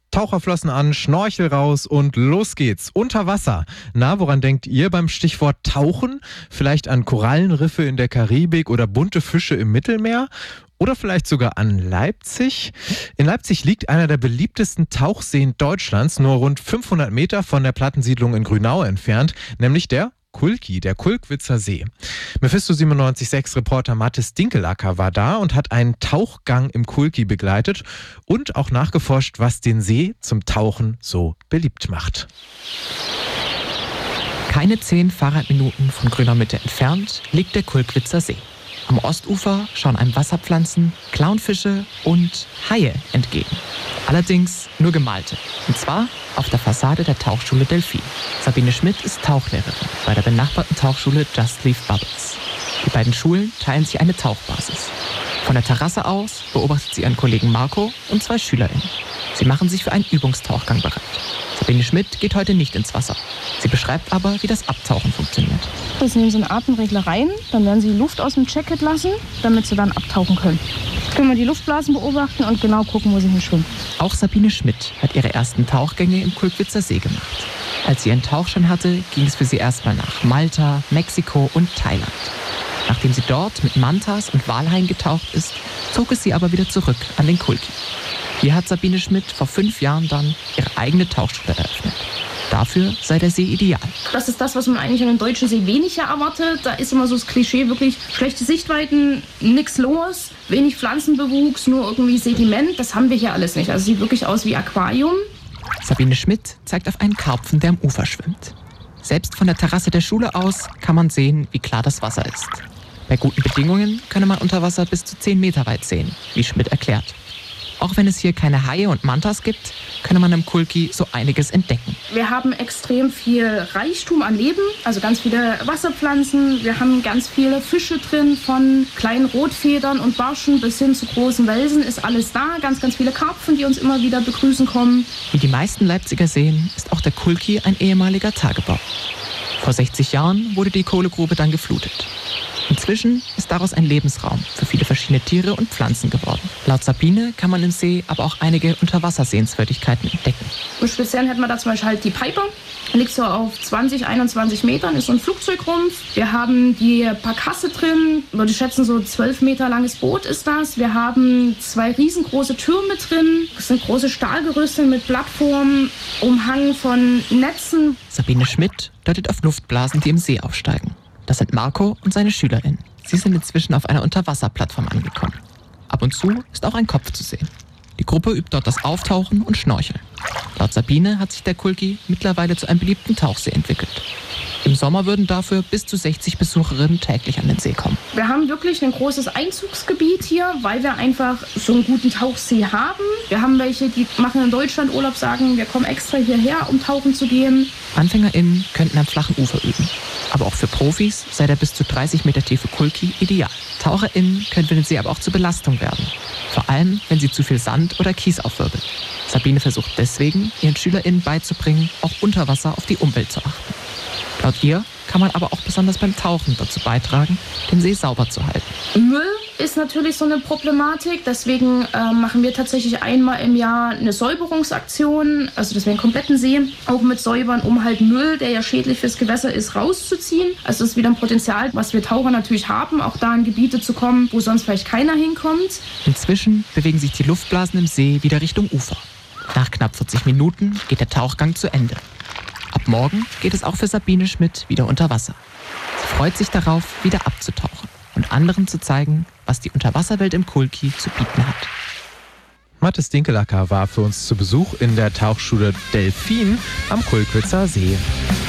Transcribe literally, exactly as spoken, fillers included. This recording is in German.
Taucherflossen an, Schnorchel raus und los geht's. Unter Wasser. Na, woran denkt ihr beim Stichwort Tauchen? Vielleicht an Korallenriffe in der Karibik oder bunte Fische im Mittelmeer? Oder vielleicht sogar an Leipzig? In Leipzig liegt einer der beliebtesten Tauchseen Deutschlands, nur rund fünfhundert Meter von der Plattensiedlung in Grünau entfernt, nämlich der Kulki, der Kulkwitzer See. Mephisto siebenundneunzig Komma sechs Reporter Mathis Dinkelacker war da und hat einen Tauchgang im Kulki begleitet und auch nachgeforscht, was den See zum Tauchen so beliebt macht. Keine zehn Fahrradminuten von Grünau Mitte entfernt liegt der Kulkwitzer See. Am Ostufer schauen einem Wasserpflanzen, Clownfische und Haie entgegen. Allerdings nur gemalte. Und zwar auf der Fassade der Tauchschule Delphin. Sabine Schmidt ist Tauchlehrerin bei der benachbarten Tauchschule Just Leave Bubbles. Die beiden Schulen teilen sich eine Tauchbasis. Von der Terrasse aus beobachtet sie ihren Kollegen Marco und zwei SchülerInnen. Sie machen sich für einen Übungstauchgang bereit. Sabine Schmidt geht heute nicht ins Wasser. Sie beschreibt aber, wie das Abtauchen funktioniert. Sie nehmen so einen Atemregler rein, dann werden sie Luft aus dem Jacket lassen, damit sie dann abtauchen können. Jetzt können wir die Luftblasen beobachten und genau gucken, wo sie hinschwimmen. Auch Sabine Schmidt hat ihre ersten Tauchgänge im Kulkwitzer See gemacht. Als sie ihren Tauchschein hatte, ging es für sie erstmal nach Malta, Mexiko und Thailand. Nachdem sie dort mit Mantas und Walhaien getaucht ist, zog es sie aber wieder zurück an den Kulki. Hier hat Sabine Schmidt vor fünf Jahren dann ihre eigene Tauchschule eröffnet. Dafür sei der See ideal. Das ist das, was man eigentlich an dem deutschen See weniger erwartet. Da ist immer so das Klischee, wirklich schlechte Sichtweiten, nichts los, wenig Pflanzenbewuchs, nur irgendwie Sediment. Das haben wir hier alles nicht. Also sieht wirklich aus wie Aquarium. Sabine Schmidt zeigt auf einen Karpfen, der am Ufer schwimmt. Selbst von der Terrasse der Schule aus kann man sehen, wie klar das Wasser ist. Bei guten Bedingungen könne man unter Wasser bis zu zehn Meter weit sehen, wie Schmidt erklärt. Auch wenn es hier keine Haie und Mantas gibt, könne man im Kulki so einiges entdecken. Wir haben extrem viel Reichtum an Leben, also ganz viele Wasserpflanzen. Wir haben ganz viele Fische drin, von kleinen Rotfedern und Barschen bis hin zu großen Welsen ist alles da. Ganz, ganz viele Karpfen, die uns immer wieder begrüßen kommen. Wie die meisten Leipziger Seen ist auch der Kulki ein ehemaliger Tagebau. Vor sechzig Jahren wurde die Kohlegrube dann geflutet. Inzwischen ist daraus ein Lebensraum für viele verschiedene Tiere und Pflanzen geworden. Laut Sabine kann man im See aber auch einige Unterwassersehenswürdigkeiten entdecken. Im Speziellen hätten wir da zum Beispiel halt die Piper. Liegt so auf zwanzig, einundzwanzig Metern, ist so ein Flugzeugrumpf. Wir haben die Parkasse drin, würde ich schätzen, so zwölf Meter langes Boot ist das. Wir haben zwei riesengroße Türme drin. Das sind große Stahlgerüste mit Plattformen, umhangen von Netzen. Sabine Schmidt deutet auf Luftblasen, die im See aufsteigen. Das sind Marco und seine SchülerInnen. Sie sind inzwischen auf einer Unterwasserplattform angekommen. Ab und zu ist auch ein Kopf zu sehen. Die Gruppe übt dort das Auftauchen und Schnorcheln. Laut Sabine hat sich der Kulki mittlerweile zu einem beliebten Tauchsee entwickelt. Im Sommer würden dafür bis zu sechzig Besucherinnen täglich an den See kommen. Wir haben wirklich ein großes Einzugsgebiet hier, weil wir einfach so einen guten Tauchsee haben. Wir haben welche, die machen in Deutschland Urlaub, sagen, wir kommen extra hierher, um tauchen zu gehen. AnfängerInnen könnten am flachen Ufer üben. Aber auch für Profis sei der bis zu dreißig Meter tiefe Kulki ideal. TaucherInnen können für den See aber auch zur Belastung werden. Vor allem, wenn sie zu viel Sand oder Kies aufwirbeln. Sabine versucht deswegen, ihren SchülerInnen beizubringen, auch unter Wasser auf die Umwelt zu achten. Laut ihr kann man aber auch besonders beim Tauchen dazu beitragen, den See sauber zu halten. Müll ist natürlich so eine Problematik. Deswegen äh, machen wir tatsächlich einmal im Jahr eine Säuberungsaktion, also dass wir einen kompletten See auch mit säubern, um halt Müll, der ja schädlich fürs Gewässer ist, rauszuziehen. Also das ist wieder ein Potenzial, was wir Taucher natürlich haben, auch da in Gebiete zu kommen, wo sonst vielleicht keiner hinkommt. Inzwischen bewegen sich die Luftblasen im See wieder Richtung Ufer. Nach knapp vierzig Minuten geht der Tauchgang zu Ende. Ab morgen geht es auch für Sabine Schmidt wieder unter Wasser. Sie freut sich darauf, wieder abzutauchen und anderen zu zeigen, was die Unterwasserwelt im Kulki zu bieten hat. Mathis Dinkelacker war für uns zu Besuch in der Tauchschule Delphin am Kulkwitzer See.